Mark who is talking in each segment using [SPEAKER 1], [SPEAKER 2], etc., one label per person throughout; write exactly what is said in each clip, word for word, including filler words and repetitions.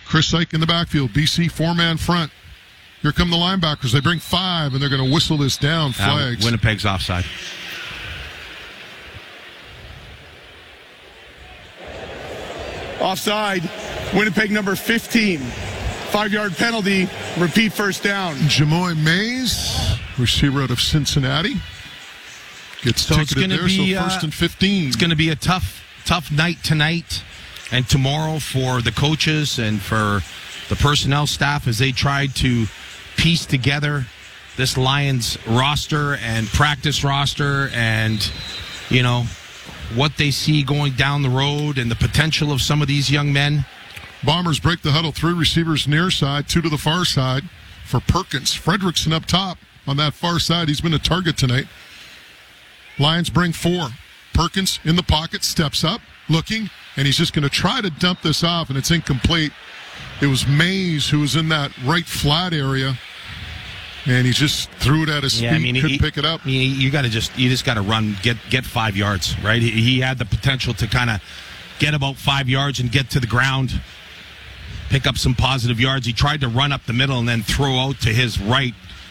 [SPEAKER 1] Chris Syke in the backfield. B C four-man front. Here come the linebackers. They bring five, and they're going to whistle this down. Flags.
[SPEAKER 2] Uh, Winnipeg's offside.
[SPEAKER 3] Offside. Winnipeg number fifteen. Five-yard penalty. Repeat first down.
[SPEAKER 1] Jamoy Mays, receiver out of Cincinnati, gets
[SPEAKER 2] so
[SPEAKER 1] ticketed there,
[SPEAKER 2] be,
[SPEAKER 1] so first
[SPEAKER 2] uh,
[SPEAKER 1] and fifteen.
[SPEAKER 2] It's going to be a tough, tough night tonight and tomorrow for the coaches and for the personnel staff as they tried to piece together this Lions roster and practice roster and, you know, what they see going down the road and the potential of some of these young men.
[SPEAKER 1] Bombers break the huddle. Three receivers near side, two to the far side for Perkins. Fredrickson up top on that far side. He's been a target tonight. Lions bring four. Perkins in the pocket, steps up, looking, and he's just going to try to dump this off, and it's incomplete. It was Mays who was in that right flat area, and he just threw it at his
[SPEAKER 2] yeah,
[SPEAKER 1] feet.
[SPEAKER 2] I mean,
[SPEAKER 1] couldn't
[SPEAKER 2] he,
[SPEAKER 1] pick it up.
[SPEAKER 2] You, you got to just you just got to run, get get five yards, right? He, he had the potential to kind of get about five yards and get to the ground, pick up some positive yards. He tried to run up the middle and then throw out to his right.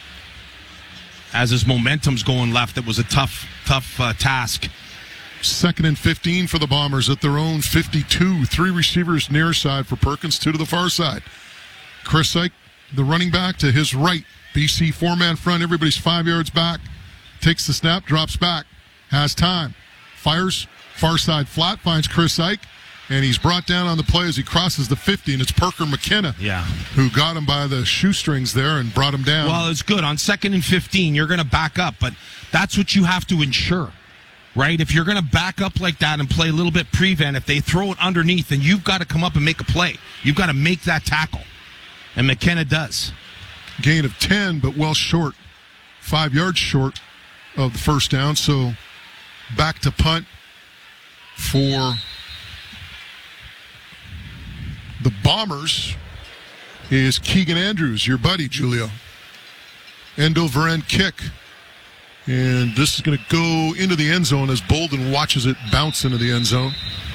[SPEAKER 2] As his momentum's going left, it was a tough, tough uh, task.
[SPEAKER 1] Second and fifteen for the Bombers at their own fifty-two. Three receivers near side for Perkins, two to the far side. Chris Syke, the running back, to his right. B C four-man front. Everybody's five yards back. Takes the snap, drops back. Has time. Fires, far side flat, finds Chris Syke. And he's brought down on the play as he crosses the fifty, and it's Parker McKenna
[SPEAKER 2] yeah.
[SPEAKER 1] who got him by the shoestrings there and brought him down.
[SPEAKER 2] Well, it's good. On second and fifteen, you're going to back up, but that's what you have to ensure, right? If you're going to back up like that and play a little bit prevent, if they throw it underneath, then you've got to come up and make a play. You've got to make that tackle, and McKenna does.
[SPEAKER 1] Gain of ten, but well short. Five yards short of the first down, so back to punt for the Bombers is Keegan Andrews, your buddy, Julio. End over end kick. And this is going to go into the end zone as Bolden watches it bounce into the end zone.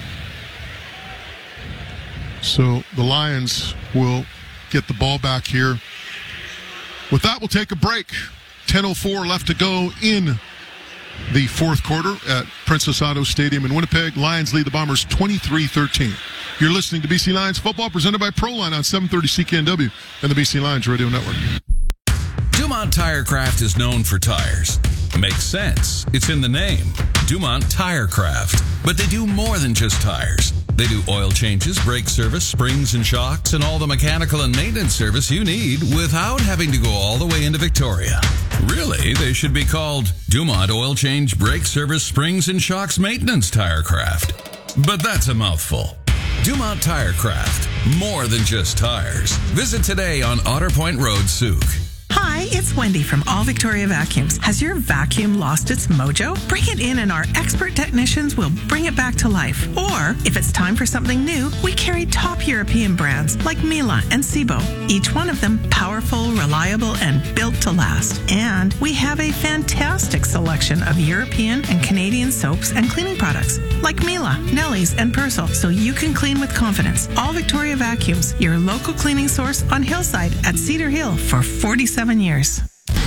[SPEAKER 1] So the Lions will get the ball back here. With that, we'll take a break. ten oh four left to go in the fourth quarter at Princess Auto Stadium in Winnipeg. Lions lead the Bombers twenty-three thirteen. You're listening to B C Lions football presented by Proline on seven thirty C K N W and the B C Lions Radio Network.
[SPEAKER 4] Dumont Tirecraft is known for tires. Makes sense. It's in the name. Dumont Tirecraft. But they do more than just tires. They do oil changes, brake service, springs and shocks, and all the mechanical and maintenance service you need without having to go all the way into Victoria. Really, they should be called Dumont Oil Change, Brake Service, Springs and Shocks Maintenance Tirecraft. But that's a mouthful. Dumont Tirecraft. More than just tires. Visit today on Otter Point Road, Souk.
[SPEAKER 5] Hi, it's Wendy from All Victoria Vacuums. Has your vacuum lost its mojo? Bring it in and our expert technicians will bring it back to life. Or, if it's time for something new, we carry top European brands like Miele and Sebo. Each one of them powerful, reliable, and built to last. And we have a fantastic selection of European and Canadian soaps and cleaning products like Miele, Nelly's, and Persil, so you can clean with confidence. All Victoria Vacuums, your local cleaning source on Hillside at Cedar Hill for forty-seven years.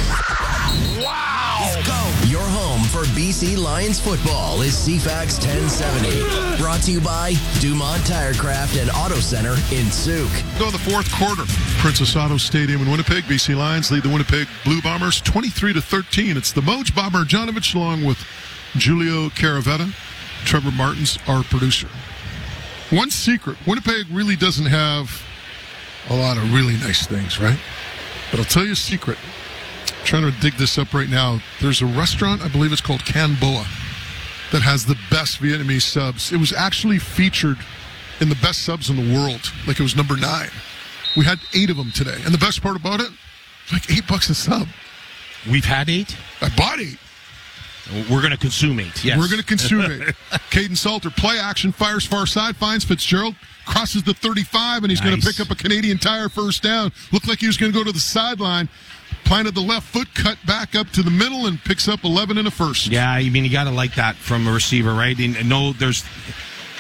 [SPEAKER 6] Wow! Let's go! Your home for B C Lions football is C FAX ten seventy. Brought to you by Dumont Tirecraft and Auto Center in Souk.
[SPEAKER 1] Go to the fourth quarter. Princess Auto Stadium in Winnipeg. B C Lions lead the Winnipeg Blue Bombers twenty-three to thirteen. It's the Moj Bobmarjanovic along with Julio Caravetta. Trevor Martins, our producer. One secret, Winnipeg really doesn't have a lot of really nice things, right? But I'll tell you a secret. I'm trying to dig this up right now. There's a restaurant, I believe it's called Can Boa, that has the best Vietnamese subs. It was actually featured in the best subs in the world. Like it was number nine. We had eight of them today. And the best part about it, it's like eight bucks a sub.
[SPEAKER 2] We've had eight?
[SPEAKER 1] I bought eight.
[SPEAKER 2] We're going to consume eight, yes.
[SPEAKER 1] We're going to consume eight. Caden Salter, play action, fires far side, finds Fitzgerald, crosses the thirty-five, and he's
[SPEAKER 2] nice.
[SPEAKER 1] going to pick up a Canadian Tire first down. Looked like he was going to go to the sideline. Planted the left foot, cut back up to the middle, and picks up eleven and a first.
[SPEAKER 2] Yeah, I mean, you got to like that from a receiver, right? And no, there's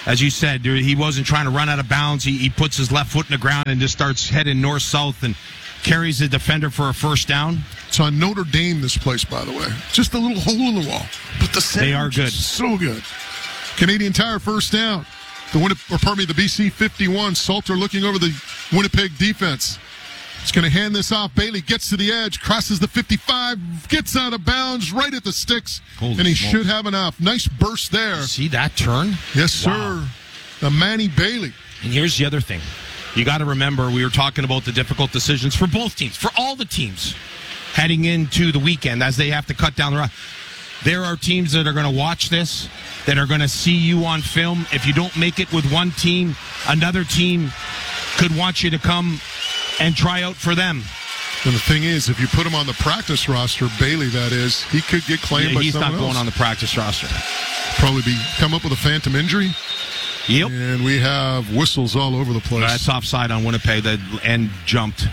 [SPEAKER 2] as you said, he wasn't trying to run out of bounds. He, he puts his left foot in the ground and just starts heading north-south and carries the defender for a first down.
[SPEAKER 1] It's on Notre Dame, this place, by the way. Just a little hole in the wall. But the
[SPEAKER 2] they are good.
[SPEAKER 1] So good. Canadian Tire first down. The Winnip- or pardon me, the B C fifty-one. Salter looking over the Winnipeg defense. He's going to hand this off. Bailey gets to the edge, crosses the fifty-five, gets out of bounds right at the sticks,
[SPEAKER 2] Holy
[SPEAKER 1] and he
[SPEAKER 2] smoke.
[SPEAKER 1] should have enough. Nice burst there.
[SPEAKER 2] See that turn?
[SPEAKER 1] Yes, sir.
[SPEAKER 2] Wow.
[SPEAKER 1] The Manny Bailey.
[SPEAKER 2] And here's the other thing. You got to remember, we were talking about the difficult decisions for both teams, for all the teams, heading into the weekend as they have to cut down the run. There are teams that are going to watch this, that are going to see you on film. If you don't make it with one team, another team could want you to come and try out for them.
[SPEAKER 1] And the thing is, if you put him on the practice roster, Bailey, that is, he could get claimed
[SPEAKER 2] Yeah,
[SPEAKER 1] by
[SPEAKER 2] he's
[SPEAKER 1] someone
[SPEAKER 2] not
[SPEAKER 1] else.
[SPEAKER 2] going on the practice roster.
[SPEAKER 1] Probably be come up with a phantom injury.
[SPEAKER 2] Yep.
[SPEAKER 1] And we have whistles all over the place.
[SPEAKER 2] That's offside on Winnipeg. That end jumped.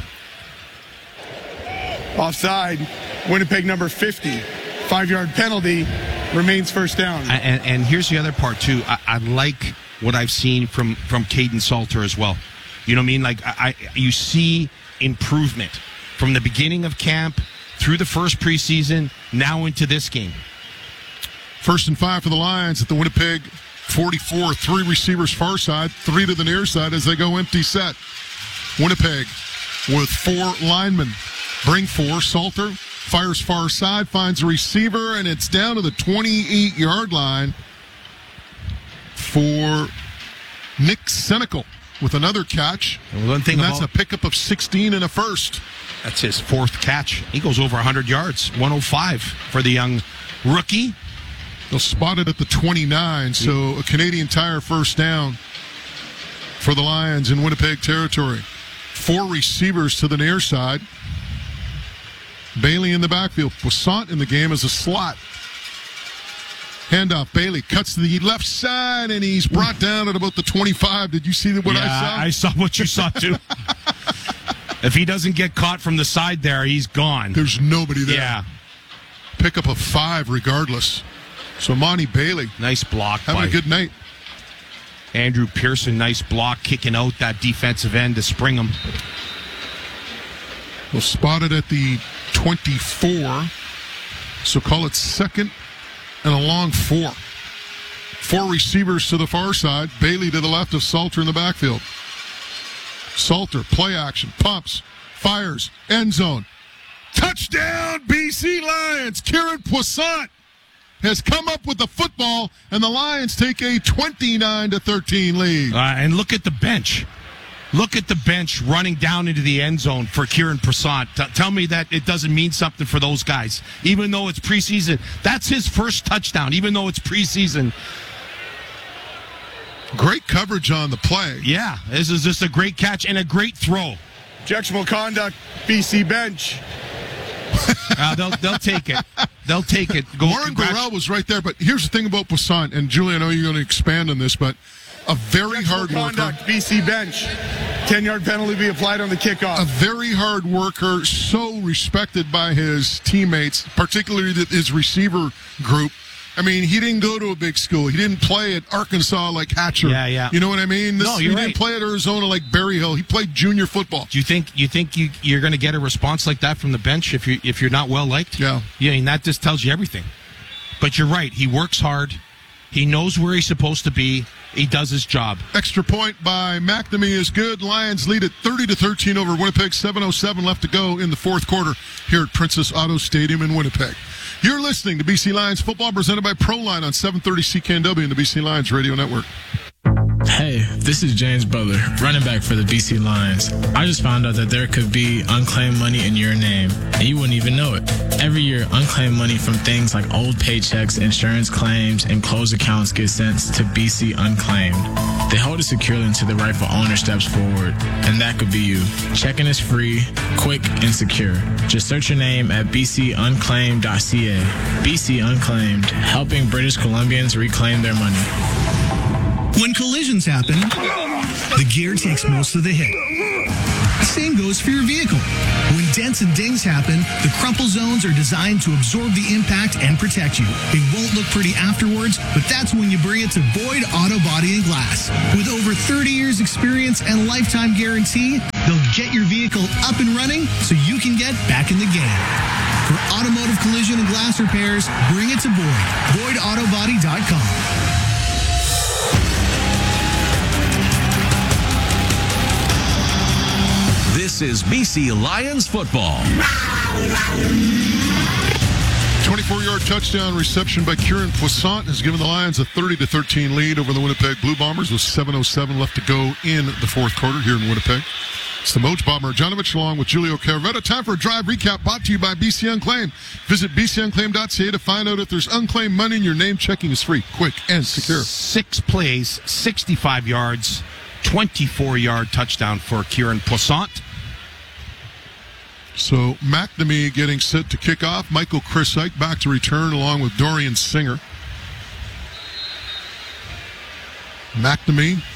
[SPEAKER 3] Offside. Winnipeg number fifty. Five-yard penalty. Remains first down.
[SPEAKER 2] And, and here's the other part, too. I, I like what I've seen from, from Caden Salter as well. You know what I mean? Like, I, I you see improvement from the beginning of camp through the first preseason, now into this game.
[SPEAKER 1] First and five for the Lions at the Winnipeg forty-four. Three receivers far side, three to the near side as they go empty set. Winnipeg with four linemen. Bring four. Salter fires far side, finds a receiver, and it's down to the twenty-eight-yard line for Nick Senecal with another catch.
[SPEAKER 2] And one thing
[SPEAKER 1] and that's
[SPEAKER 2] about,
[SPEAKER 1] a pickup of sixteen and a first.
[SPEAKER 2] That's his fourth catch. He goes over one hundred yards, one oh five for the young rookie.
[SPEAKER 1] They'll spot it at the twenty-nine, so a Canadian Tire first down for the Lions in Winnipeg territory. Four receivers to the near side. Bailey in the backfield. Poisson in the game as a slot. Handoff. Bailey cuts to the left side, and he's brought down at about the twenty-five. Did you see what
[SPEAKER 2] yeah,
[SPEAKER 1] I saw?
[SPEAKER 2] I saw what you saw, too. If he doesn't get caught from the side there, he's gone.
[SPEAKER 1] There's nobody there.
[SPEAKER 2] Yeah.
[SPEAKER 1] Pickup of five regardless. So Monty Bailey
[SPEAKER 2] Nice block
[SPEAKER 1] having
[SPEAKER 2] by
[SPEAKER 1] a good night.
[SPEAKER 2] Andrew Pearson. Nice block, kicking out that defensive end to spring him.
[SPEAKER 1] We'll spot it at the twenty-four. So call it second and a long four. Four receivers to the far side. Bailey to the left of Salter in the backfield. Salter, play action, pumps, fires, end zone. Touchdown, B C Lions. Kieran Poisson has come up with the football, and the Lions take a twenty-nine to thirteen lead.
[SPEAKER 2] Uh, and look at the bench. Look at the bench running down into the end zone for Kieran Poisson. T- tell me that it doesn't mean something for those guys, even though it's preseason. That's his first touchdown, even though it's preseason.
[SPEAKER 1] Great coverage on the play.
[SPEAKER 2] Yeah, this is just a great catch and a great throw.
[SPEAKER 3] Objectionable conduct. B C bench.
[SPEAKER 2] Uh, they'll they'll take it. They'll take it. Go,
[SPEAKER 1] Warren
[SPEAKER 2] congrats-
[SPEAKER 1] Burrell was right there, but here's the thing about Poisson, and Julie, I know you're going to expand on this, but a very hard
[SPEAKER 3] conduct.
[SPEAKER 1] worker.
[SPEAKER 3] B C bench. ten-yard penalty be applied on the kickoff.
[SPEAKER 1] A very hard worker, so respected by his teammates, particularly his receiver group. I mean, he didn't go to a big school. He didn't play at Arkansas like Hatcher.
[SPEAKER 2] Yeah, yeah.
[SPEAKER 1] You know what I mean? This,
[SPEAKER 2] No, you're
[SPEAKER 1] he
[SPEAKER 2] right.
[SPEAKER 1] didn't play at Arizona like Berryhill. He played junior football.
[SPEAKER 2] Do you think you think you you're going to get a response like that from the bench if you if you're not well liked?
[SPEAKER 1] Yeah.
[SPEAKER 2] Yeah, and that just tells you everything. But you're right. He works hard. He knows where he's supposed to be. He does his job.
[SPEAKER 1] Extra point by McNamee is good. Lions lead at thirty to thirteen over Winnipeg. seven oh seven left to go in the fourth quarter here at Princess Auto Stadium in Winnipeg. You're listening to B C Lions football presented by Proline on seven thirty C K N W and the B C Lions Radio Network.
[SPEAKER 7] Hey, this is James Butler, running back for the B C Lions. I just found out that there could be unclaimed money in your name, and you wouldn't even know it. Every year, unclaimed money from things like old paychecks, insurance claims, and closed accounts gets sent to B C Unclaimed. They hold it securely until the rightful owner steps forward, and that could be you. Checking is free, quick, and secure. Just search your name at b c unclaimed dot c a. B C Unclaimed, helping British Columbians reclaim their money.
[SPEAKER 8] When collisions happen, the gear takes most of the hit. Same goes for your vehicle. When dents and dings happen, the crumple zones are designed to absorb the impact and protect you. It won't look pretty afterwards, but that's when you bring it to Boyd Auto Body and Glass. With over thirty years experience and lifetime guarantee, they'll get your vehicle up and running so you can get back in the game. For automotive collision and glass repairs, bring it to Boyd. Boyd Auto Body dot com.
[SPEAKER 4] This is B C Lions football.
[SPEAKER 1] twenty-four-yard touchdown reception by Kieran Poisson has given the Lions a thirty to thirteen lead over the Winnipeg Blue Bombers with seven oh seven left to go in the fourth quarter here in Winnipeg. It's the Moj Bomber Janovich along with Julio Caravetta. Time for a drive recap brought to you by B C Unclaimed. Visit b c unclaimed dot c a to find out if there's unclaimed money and your name checking is free, quick, and secure.
[SPEAKER 2] Six plays, sixty-five yards, twenty-four-yard touchdown for Kieran Poisson.
[SPEAKER 1] So McNamee getting set to kick off. Michael Chrisike back to return along with Dorian Singer. McNamee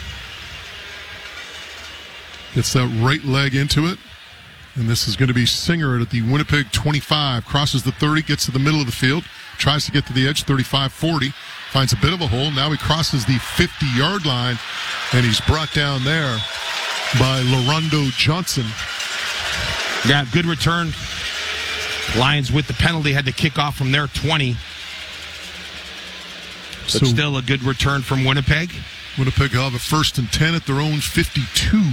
[SPEAKER 1] gets that right leg into it. And this is going to be Singer at the Winnipeg twenty-five. Crosses the thirty, gets to the middle of the field. Tries to get to the edge, thirty-five forty. Finds a bit of a hole. Now he crosses the fifty-yard line. And he's brought down there by Larondo Johnson.
[SPEAKER 2] Yeah, good return. Lions with the penalty had to kick off from their twenty. But so still a good return from Winnipeg.
[SPEAKER 1] Winnipeg will have a first and ten at their own fifty-two.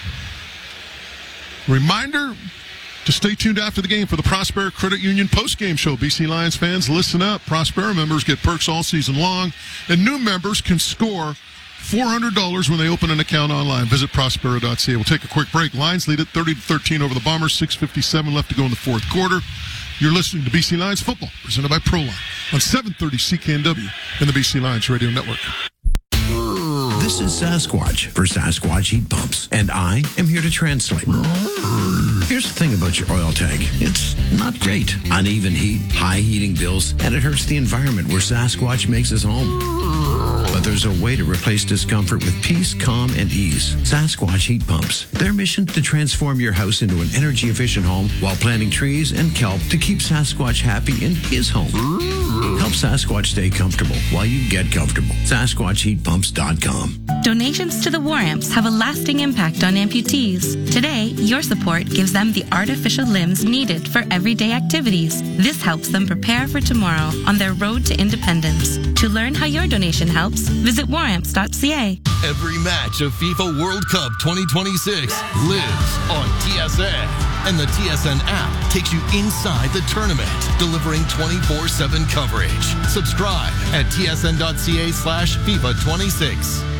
[SPEAKER 1] Reminder to stay tuned after the game for the Prospera Credit Union post-game show. B C Lions fans, listen up. Prospera members get perks all season long, and new members can score four hundred dollars when they open an account online. Visit prospera dot c a. We'll take a quick break. Lions lead it thirty to thirteen over the Bombers. six fifty-seven left to go in the fourth quarter. You're listening to B C Lions football, presented by Proline on seven thirty C K N W and the B C Lions Radio Network.
[SPEAKER 9] This is Sasquatch for Sasquatch Heat Pumps, and I am here to translate. Here's the thing about your oil tank. It's not great. Uneven heat, high heating bills, and it hurts the environment where Sasquatch makes his home. But there's a way to replace discomfort with peace, calm, and ease. Sasquatch Heat Pumps. Their mission to transform your house into an energy-efficient home while planting trees and kelp to keep Sasquatch happy in his home. Help Sasquatch stay comfortable while you get comfortable. Sasquatch Heat Pumps dot com.
[SPEAKER 10] Donations to the War Amps have a lasting impact on amputees. Today, your support gives them the artificial limbs needed for everyday activities. This helps them prepare for tomorrow on their road to independence. To learn how your donation helps, visit war amps dot c a.
[SPEAKER 11] Every match of FIFA World Cup twenty twenty-six lives on T S N. And the T S N app takes you inside the tournament, delivering twenty-four seven coverage. Subscribe at t s n dot c a slash FIFA twenty-six.